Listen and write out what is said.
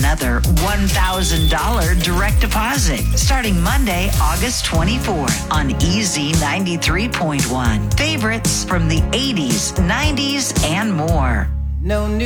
another $1,000 direct deposit starting Monday, August 24th on EZ 93.1. Favorites from the 80s, 90s, and more. No new